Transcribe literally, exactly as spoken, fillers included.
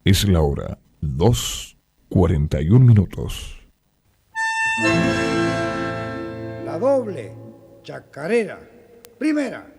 Es la hora dos cuarenta y un minutos. La doble chacarera. Primera.